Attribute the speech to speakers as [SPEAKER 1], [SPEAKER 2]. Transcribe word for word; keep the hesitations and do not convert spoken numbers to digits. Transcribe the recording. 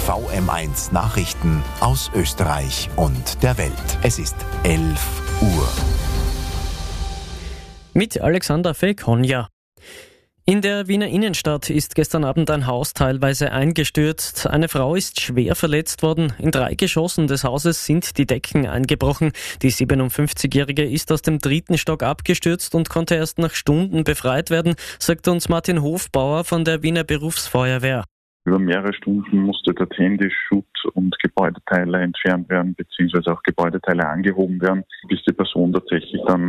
[SPEAKER 1] V M eins Nachrichten aus Österreich und der Welt. Es ist elf Uhr.
[SPEAKER 2] Mit Alexander Felkonja. In der Wiener Innenstadt ist gestern Abend ein Haus teilweise eingestürzt. Eine Frau ist schwer verletzt worden. In drei Geschossen des Hauses sind die Decken eingebrochen. Die siebenundfünfzigjährige ist aus dem dritten Stock abgestürzt und konnte erst nach Stunden befreit werden, sagt uns Martin Hofbauer von der Wiener Berufsfeuerwehr.
[SPEAKER 3] Über mehrere Stunden musste dort händisch Schutt und Gebäudeteile entfernt werden, beziehungsweise auch Gebäudeteile angehoben werden, bis die Person tatsächlich dann